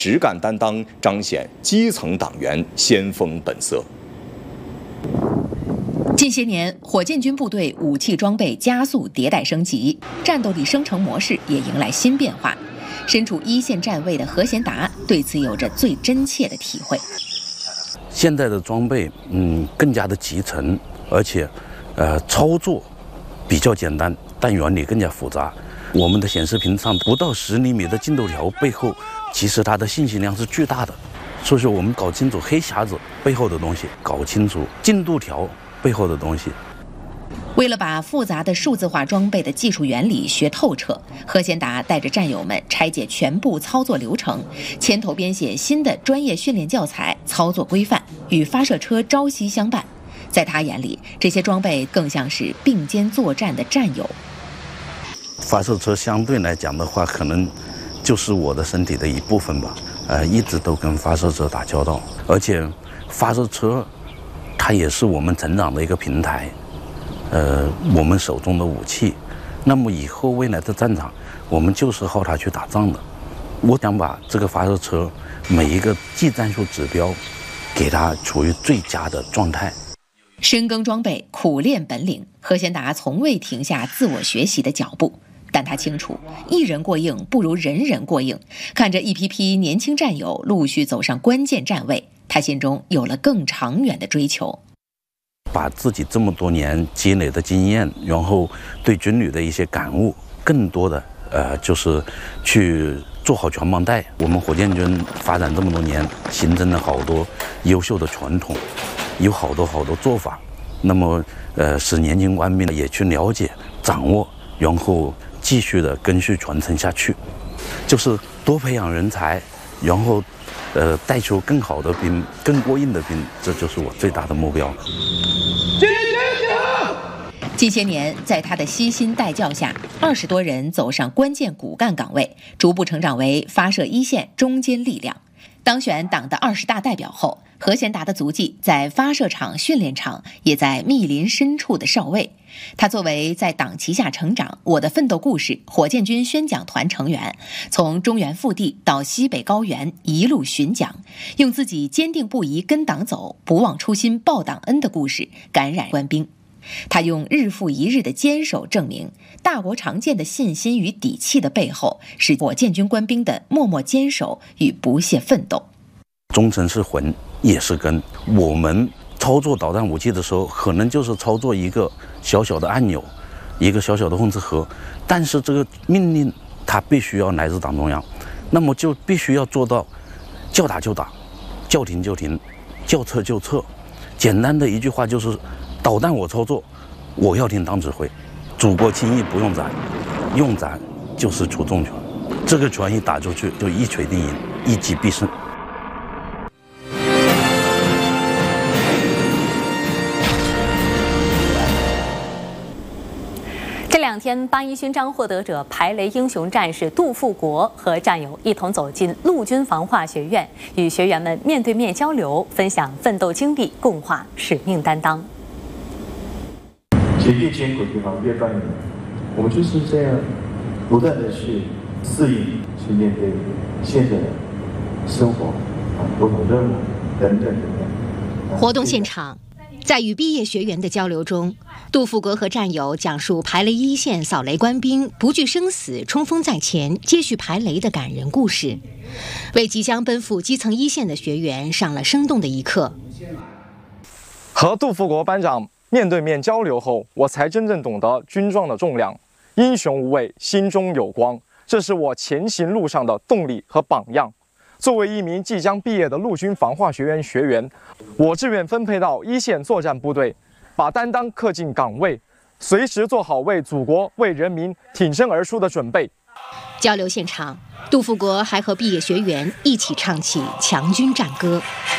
实干担当，彰显基层党员先锋本色。 近些年，火箭军部队武器装备加速迭代升级，战斗力生成模式也迎来新变化。身处一线站位的何贤达对此有着最真切的体会。 现在的装备，更加的集成，而且，操作比较简单，但原理更加复杂。我们的显示屏上不到10厘米的进度条背后，其实它的信息量是巨大的。所以说，我们搞清楚黑匣子背后的东西，搞清楚进度条背后的东西。 为了把复杂的数字化装备的技术原理学透彻，何贤达带着战友们拆解全部操作流程，牵头编写新的专业训练教材、操作规范，与发射车朝夕相伴。在他眼里，这些装备更像是并肩作战的战友。 发射车相对来讲的话，可能就是我的身体的一部分吧。一直都跟发射车打交道，而且发射车它也是我们成长的一个平台。我们手中的武器，那么以后未来的战场，我们就是靠它去打仗的。我想把这个发射车每一个技战术指标，给它处于最佳的状态。 深耕装备，苦练本领，何贤达从未停下自我学习的脚步。但他清楚，一人过硬不如人人过硬。看着一批批年轻战友陆续走上关键站位，他心中有了更长远的追求。 把自己这么多年积累的经验，然后对军旅的一些感悟，更多的就是去做好全帮带。我们火箭军发展这么多年，形成了好多优秀的传统，有好多做法。那么使年轻官兵也去了解、掌握，然后继续的根续传承下去，就是多培养人才，然后带出更好的兵、更过硬的兵，这就是我最大的目标。 近些年，在他的悉心带教下，20多人走上关键骨干岗位，逐步成长为发射一线中坚力量。当选党的20大代表后，何贤达的足迹在发射场、训练场，也在密林深处的哨位。他作为在党旗下成长、我的奋斗故事火箭军宣讲团成员，从中原腹地到西北高原一路巡讲，用自己坚定不移跟党走、不忘初心报党恩的故事感染官兵。他用日复一日的坚守证明，大国常见的信心与底气的背后，是火箭军官兵的默默坚守与不懈奋斗。 忠诚是魂，也是根。我们操作导弹武器的时候，可能就是操作一个小小的按钮，一个小小的控制盒，但是这个命令它必须要来自党中央，那么就必须要做到叫打就打，叫停就停，叫撤就撤。简单的一句话就是，导弹我操作，我要听党指挥。祖国轻易不用斩，用斩就是出重拳。这个拳一打出去，就一锤定音，一击必胜。 这2天，8一勋章获得者排雷英雄战士杜富国和战友一同走进陆军防化学院，与学员们面对面交流，分享奋斗经历，共话使命担当。 竭尽艰苦地方越锻炼，我们就是这样不断的去适应、去面对现在的生活各种任务等等。 活动现场，在与毕业学员的交流中，杜富国和战友讲述排雷一线扫雷官兵不惧生死、冲锋在前、接续排雷的感人故事，为即将奔赴基层一线的学员上了生动的一课。 和杜富国班长面对面交流后，我才真正懂得军装的重量。英雄无畏，心中有光，这是我前行路上的动力和榜样。作为一名即将毕业的陆军防化学院学员，我志愿分配到一线作战部队，把担当恪尽岗位，随时做好为祖国、为人民挺身而出的准备。 交流现场，杜富国还和毕业学员一起唱起强军战歌。